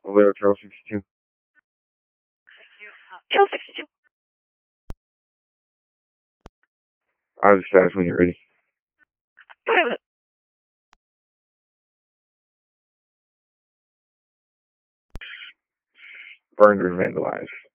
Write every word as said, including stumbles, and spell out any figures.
Valero Trail sixty-two. Trail sixty-two. I have the status when you're ready. Go ahead with it. Burned or vandalized.